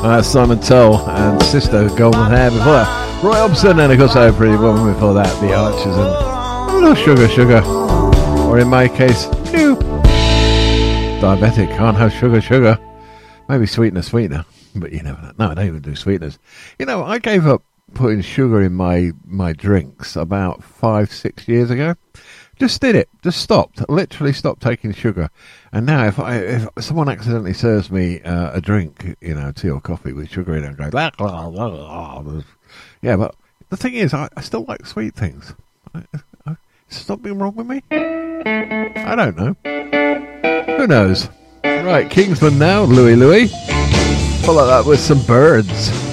Simon Toll and Sister Golden Hair before that. Roy Orbison, and of course a Pretty Woman before that. The Archers and a little Sugar Sugar. Or in my case, you. Diabetic, can't have sugar. Maybe sweetener. But you never know. No, I don't even do sweeteners. You know, I gave up putting sugar in my drinks about 5-6 years ago. Just did it. Just stopped. Literally stopped taking sugar. And now if someone accidentally serves me a drink, you know, tea or coffee with sugar in it, I go, yeah, but the thing is, I still like sweet things. Is something wrong with me? I don't know. Who knows? Right, Kingsman now, Louie. Follow that with some Birds.